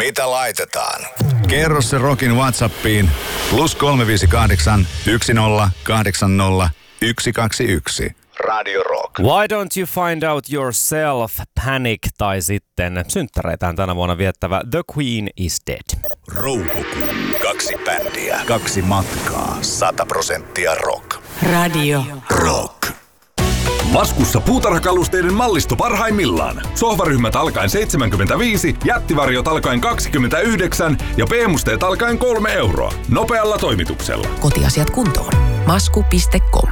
Mitä laitetaan? Kerro se Rockin WhatsAppiin +358 1080 121. Radio Rock. Why don't you find out yourself? Panic tai sitten synttäreitään tänä vuonna viettävä The Queen is Dead. Roukukuu. 2 bändiä. 2 matkaa. 100% rock. Radio Rock. Laskussa puutarhakalusteiden mallisto parhaimmillaan. Sohvaryhmät alkaen 75, jättivarjot alkaen 29 ja p-musteet alkaen 3 euroa. Nopealla toimituksella. Kotiasiat kuntoon. Masku.com.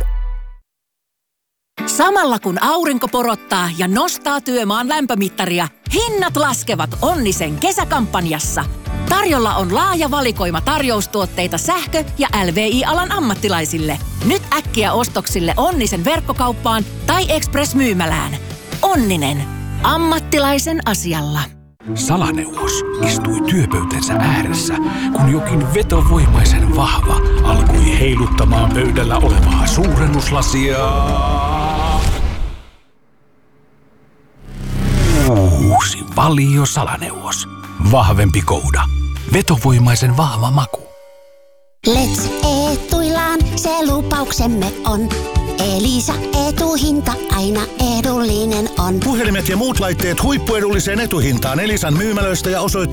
Samalla kun aurinko porottaa ja nostaa työmaan lämpömittaria, hinnat laskevat Onnisen kesäkampanjassa. Tarjolla on laaja valikoima tarjoustuotteita sähkö- ja LVI-alan ammattilaisille. Nyt äkkiä ostoksille Onnisen verkkokauppaan tai Express-myymälään. Onninen. Ammattilaisen asialla. Salaneuvos istui työpöytänsä ääressä, kun jokin vetovoimaisen vahva alkoi heiluttamaan pöydällä olevaa suurennuslasia. Uusi Valio Salaneuvos. Vahvempi kouda. Vetovoimaisen vahva maku. Let's Etuilaan, se lupauksemme on. Elisa Etuhinta aina edullinen on. Puhelimet ja muut laitteet huippuedulliseen etuhintaan Elisan myymälöistä ja osoitteesta